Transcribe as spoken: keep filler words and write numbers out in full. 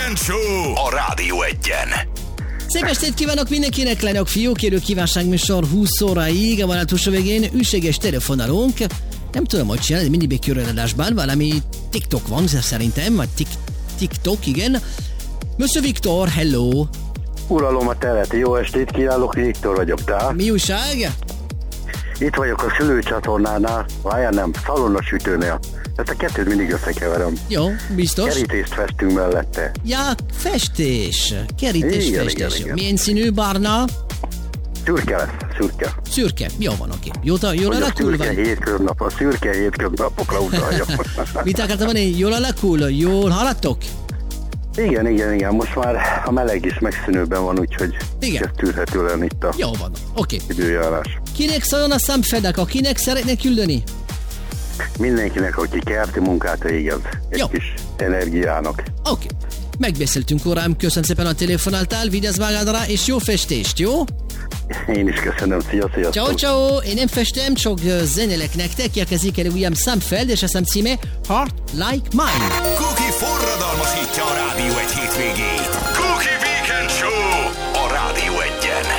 Kejfel Show a Rádió Egyen. Szép estét kívánok mindenkinek, lányok, fiúk, kérő kívánságműsor húsz óráig, a vonatúsó végén üséges telefonálunk. Nem tudom, hogy csinálni, mindig még körreadásban, valami TikTok van, szerintem, vagy tik, TikTok, igen. Monsieur Viktor, hello! Uralom a teret, jó estét kívánok, Viktor vagyok, te? Mi újság? Itt vagyok a szülőcsatornánál, várjál nem, szalonnasütőnél. Ezt a kettőt mindig összekeverem. Jó, biztos. Kerítést festünk mellette. Ja, festés. Kerítés, igen, festés. igen, igen. Milyen színű, barna? Szürke lesz, szürke. Szürke. Jó van, oké. Jól, jól Hogy a alakul szürke vagy? hétköznap, a szürke hétköznapokra utalja. Mit akartam mondani? Jól alakul? Jól haladtok? Igen, igen, igen, most már a meleg is megszűnőben van, úgyhogy Igen. ez tűrhető lenni itt a Jó van, oké. időjárás. Kinek szóljon a számfedek? Akinek szeretne küldeni? Mindenkinek, aki kerti munkát végez, egy Jó. kis energiának. Oké. Megbeszéltünk, órám, köszönöm szépen a telefonáltál, vigyázz magadra, és jó festést, jó? Én is köszönöm, szia, szia. Ciao, ciao, én nem festem, csak zenélek nektek, érkezik egy újabb számfeld, és a szám címe Heart Like Mine. Cookie forradalmas